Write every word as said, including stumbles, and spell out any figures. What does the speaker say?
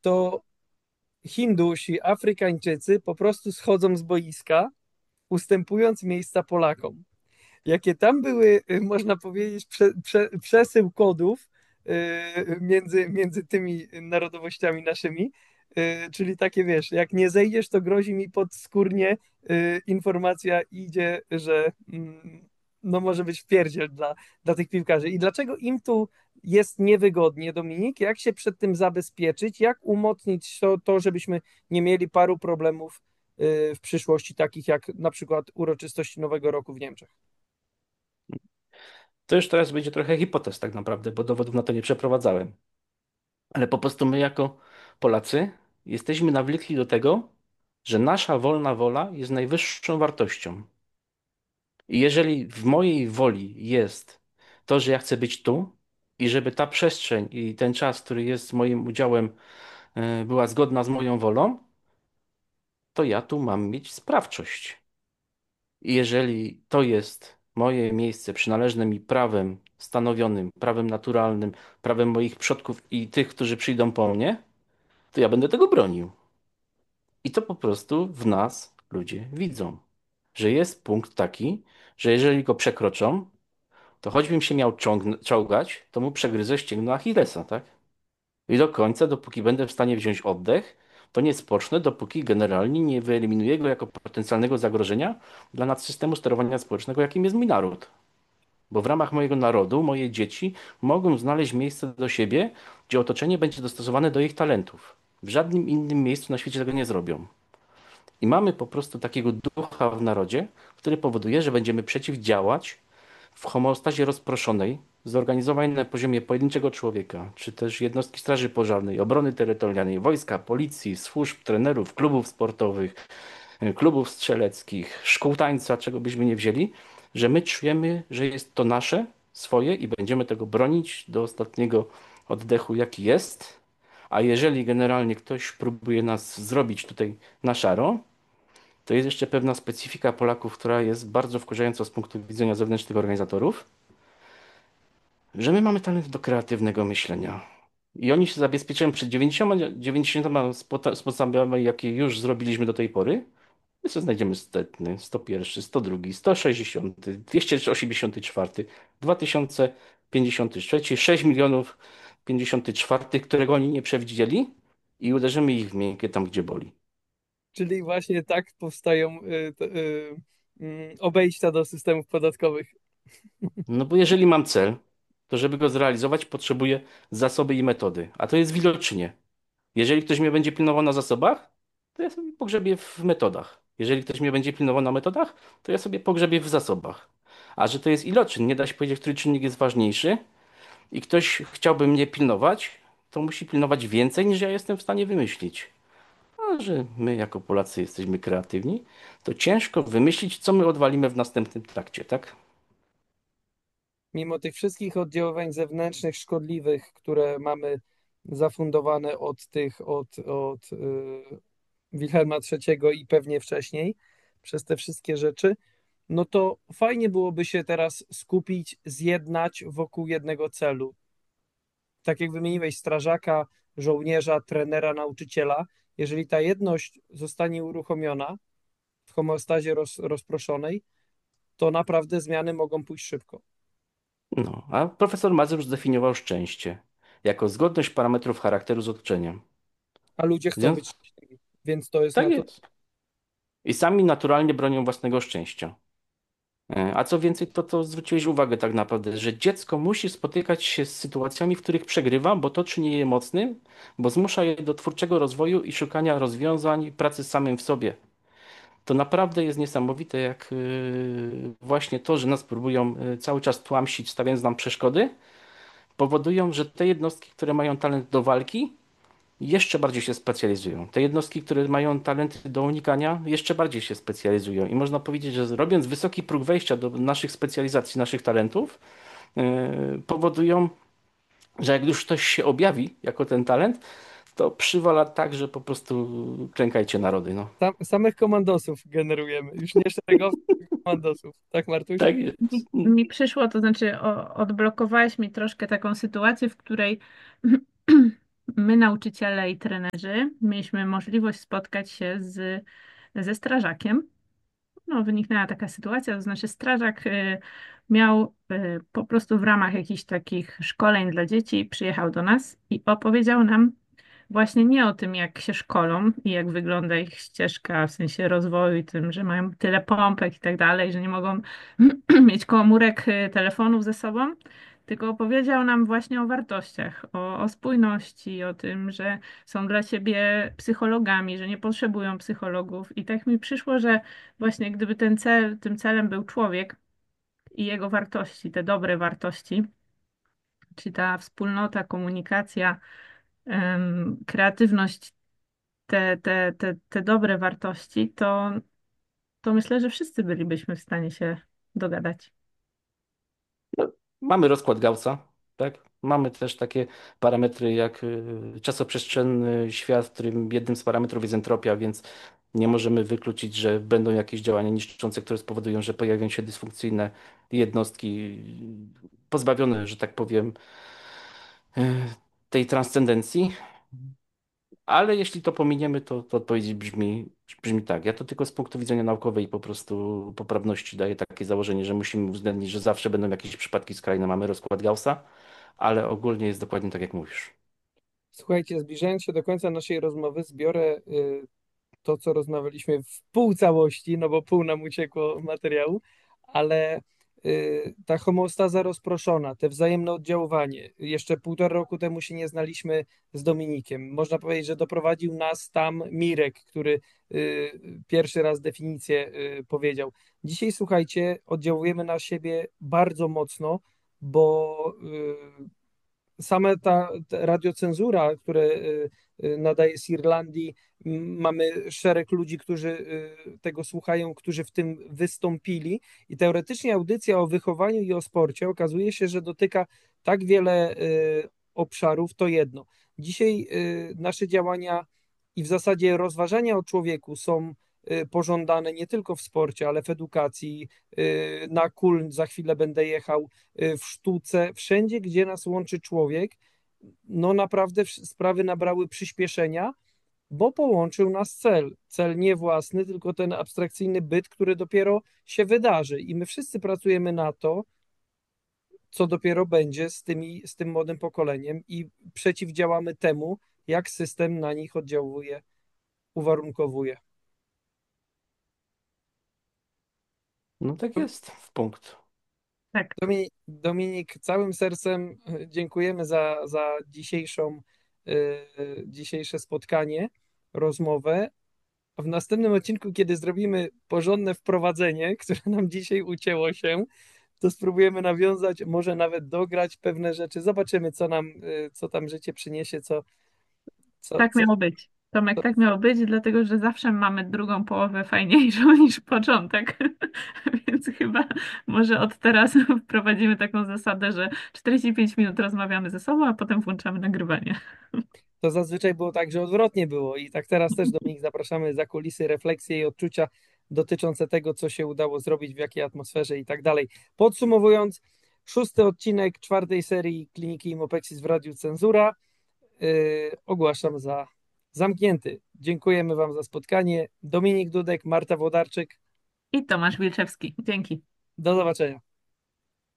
to Hindusi, Afrykańczycy po prostu schodzą z boiska, ustępując miejsca Polakom. Jakie tam były, y, można powiedzieć, prze, prze, przesył kodów y, między, między tymi narodowościami naszymi, y, czyli takie, wiesz, jak nie zejdziesz, to grozi mi podskórnie y, informacja idzie, że mm, no może być wpierdziel dla, dla tych piłkarzy. I dlaczego im tu jest niewygodnie, Dominik? Jak się przed tym zabezpieczyć? Jak umocnić to, to żebyśmy nie mieli paru problemów y, w przyszłości, takich jak na przykład uroczystości Nowego Roku w Niemczech? To już teraz będzie trochę hipotez tak naprawdę, bo dowodów na to nie przeprowadzałem. Ale po prostu my jako Polacy jesteśmy nawykli do tego, że nasza wolna wola jest najwyższą wartością. I jeżeli w mojej woli jest to, że ja chcę być tu i żeby ta przestrzeń i ten czas, który jest moim udziałem, e, była zgodna z moją wolą, to ja tu mam mieć sprawczość. I jeżeli to jest moje miejsce przynależne mi prawem stanowionym, prawem naturalnym, prawem moich przodków i tych, którzy przyjdą po mnie, to ja będę tego bronił. I to po prostu w nas ludzie widzą, że jest punkt taki, że jeżeli go przekroczą, to choćbym się miał ciągn- czołgać, to mu przegryzę ścięgno Achillesa, tak? I do końca, dopóki będę w stanie wziąć oddech, to nie spocznę, dopóki generalnie nie wyeliminuję go jako potencjalnego zagrożenia dla nadsystemu sterowania społecznego, jakim jest mój naród. Bo w ramach mojego narodu moje dzieci mogą znaleźć miejsce do siebie, gdzie otoczenie będzie dostosowane do ich talentów. W żadnym innym miejscu na świecie tego nie zrobią. I mamy po prostu takiego ducha w narodzie, który powoduje, że będziemy przeciwdziałać w homeostazie rozproszonej, zorganizowanej na poziomie pojedynczego człowieka, czy też jednostki Straży Pożarnej, Obrony Terytorialnej, wojska, policji, służb, trenerów, klubów sportowych, e, klubów strzeleckich, szkół tańca, czego byśmy nie wzięli, że my czujemy, że jest to nasze, swoje i będziemy tego bronić do ostatniego oddechu, jaki jest. A jeżeli generalnie ktoś próbuje nas zrobić tutaj na szaro, to jest jeszcze pewna specyfika Polaków, która jest bardzo wkurzająca z punktu widzenia zewnętrznych organizatorów, że my mamy talent do kreatywnego myślenia. I oni się zabezpieczają przed dziewięćdziesięcioma, dziewięćdziesięcioma spota- sposobami, jakie już zrobiliśmy do tej pory. My sobie znajdziemy setny, sto pierwszy, sto drugi, sto sześćdziesiąty, dwieście osiemdziesiąty czwarty, dwa tysiące pięćdziesiąty trzeci, sześć milionów pięćdziesiąty czwarty, którego oni nie przewidzieli i uderzymy ich w miękkie tam, gdzie boli. Czyli właśnie tak powstają y, t- y, mm, obejścia do systemów podatkowych. No bo jeżeli mam cel, to żeby go zrealizować, potrzebuję zasoby i metody, a to jest widocznie. Jeżeli ktoś mnie będzie pilnował na zasobach, to ja sobie pogrzebię w metodach. Jeżeli ktoś mnie będzie pilnował na metodach, to ja sobie pogrzebię w zasobach. A że to jest iloczyn, nie da się powiedzieć, który czynnik jest ważniejszy i ktoś chciałby mnie pilnować, to musi pilnować więcej niż ja jestem w stanie wymyślić. A że my jako Polacy jesteśmy kreatywni, to ciężko wymyślić, co my odwalimy w następnym trakcie, tak? Mimo tych wszystkich oddziaływań zewnętrznych, szkodliwych, które mamy zafundowane od tych, od, od y, Wilhelma trzeciego i pewnie wcześniej, przez te wszystkie rzeczy, no to fajnie byłoby się teraz skupić, zjednać wokół jednego celu. Tak jak wymieniłeś strażaka, żołnierza, trenera, nauczyciela, jeżeli ta jedność zostanie uruchomiona w homeostazie roz, rozproszonej, to naprawdę zmiany mogą pójść szybko. No, a profesor Mazer już zdefiniował szczęście jako zgodność parametrów charakteru z otoczeniem. A ludzie W chcą być związku- szczęśliwi, więc to jest Tak naturalne. jest. I sami naturalnie bronią własnego szczęścia. E, A co więcej, to to zwróciłeś uwagę tak naprawdę, że dziecko musi spotykać się z sytuacjami, w których przegrywa, bo to czyni je mocnym, bo zmusza je do twórczego rozwoju i szukania rozwiązań, pracy z samym w sobie. To naprawdę jest niesamowite, jak yy, właśnie to, że nas próbują yy, cały czas tłamsić, stawiając nam przeszkody, powodują, że te jednostki, które mają talent do walki, jeszcze bardziej się specjalizują. Te jednostki, które mają talenty do unikania, jeszcze bardziej się specjalizują. I można powiedzieć, że robiąc wysoki próg wejścia do naszych specjalizacji, naszych talentów, yy, powodują, że jak już ktoś się objawi jako ten talent, to przywala tak, że po prostu klękajcie narody. No. Sam, samych komandosów generujemy, już nie szeregowców, tylko komandosów. Tak, Martuś? Tak Mi, jest. mi przyszło, to znaczy o, odblokowałeś mi troszkę taką sytuację, w której my, nauczyciele i trenerzy, mieliśmy możliwość spotkać się z, ze strażakiem. No, wyniknęła taka sytuacja, to znaczy strażak y, miał y, po prostu w ramach jakichś takich szkoleń dla dzieci, przyjechał do nas i opowiedział nam właśnie nie o tym, jak się szkolą i jak wygląda ich ścieżka w sensie rozwoju i tym, że mają tyle pompek i tak dalej, że nie mogą mieć komórek y, telefonów ze sobą, tylko opowiedział nam właśnie o wartościach, o, o spójności, o tym, że są dla siebie psychologami, że nie potrzebują psychologów. I tak mi przyszło, że właśnie gdyby ten cel, tym celem był człowiek i jego wartości, te dobre wartości, czyli ta wspólnota, komunikacja, em, kreatywność, te, te, te, te dobre wartości, to, to myślę, że wszyscy bylibyśmy w stanie się dogadać. No, mamy rozkład Gaussa, tak? Mamy też takie parametry jak y, czasoprzestrzenny świat, w którym jednym z parametrów jest entropia, więc nie możemy wykluczyć, że będą jakieś działania niszczące, które spowodują, że pojawią się dysfunkcyjne jednostki y, pozbawione, że tak powiem, y, tej transcendencji. Ale jeśli to pominiemy, to, to odpowiedź brzmi, brzmi tak. Ja to tylko z punktu widzenia naukowej po prostu poprawności daję takie założenie, że musimy uwzględnić, że zawsze będą jakieś przypadki skrajne. Mamy rozkład Gaussa, ale ogólnie jest dokładnie tak, jak mówisz. Słuchajcie, zbliżając się do końca naszej rozmowy, zbiorę y, to, co rozmawialiśmy w pół całości, no bo pół nam uciekło materiału, ale y, ta homeostaza rozproszona, te wzajemne oddziaływanie. Jeszcze półtora roku temu się nie znaliśmy z Dominikiem. Można powiedzieć, że doprowadził nas tam Mirek, który y, pierwszy raz definicję y, powiedział. Dzisiaj, słuchajcie, oddziałujemy na siebie bardzo mocno, bo y, same ta, ta radiocenzura, które y, y, nadaje z Irlandii, m, mamy szereg ludzi, którzy y, tego słuchają, którzy w tym wystąpili i teoretycznie audycja o wychowaniu i o sporcie okazuje się, że dotyka tak wiele y, obszarów, to jedno. Dzisiaj y, nasze działania i w zasadzie rozważania o człowieku są y, pożądane nie tylko w sporcie, ale w edukacji, y, na Kuln za chwilę będę jechał, y, w sztuce, wszędzie, gdzie nas łączy człowiek, no naprawdę wsz- sprawy nabrały przyspieszenia, bo połączył nas cel. Cel nie własny, tylko ten abstrakcyjny byt, który dopiero się wydarzy. I my wszyscy pracujemy na to, co dopiero będzie z tymi, z tym młodym pokoleniem i przeciwdziałamy temu, jak system na nich oddziałuje, uwarunkowuje. No tak jest, w punkt. Tak, Dominik, Dominik, całym sercem e, dziękujemy za, za dzisiejszą, e, dzisiejsze spotkanie, rozmowę. A w następnym odcinku, kiedy zrobimy porządne wprowadzenie, które nam dzisiaj ucięło się, to spróbujemy nawiązać, może nawet dograć pewne rzeczy. Zobaczymy, co nam, e, co tam życie przyniesie, co, co, tak co, miało być. Tomek, co. tak miało być, dlatego że zawsze mamy drugą połowę fajniejszą niż początek. Więc chyba może od teraz wprowadzimy taką zasadę, że czterdzieści pięć minut rozmawiamy ze sobą, a potem włączamy nagrywanie. To zazwyczaj było tak, że odwrotnie było i tak teraz też, Dominik, zapraszamy za kulisy, refleksje i odczucia dotyczące tego, co się udało zrobić, w jakiej atmosferze i tak dalej. Podsumowując, szósty odcinek czwartej serii Kliniki Imopexis w Radiu Cenzura yy, ogłaszam za zamknięty. Dziękujemy Wam za spotkanie. Dominik Dudek, Marta Włodarczyk. I Tomasz Wilczewski. Dzięki. Do zobaczenia.